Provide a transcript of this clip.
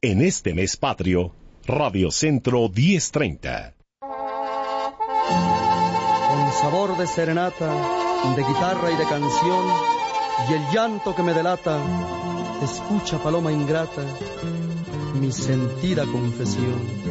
En este mes patrio, Radio Centro 1030. Con sabor de serenata, de guitarra y de canción, y el llanto que me delata, escucha, paloma ingrata, mi sentida confesión.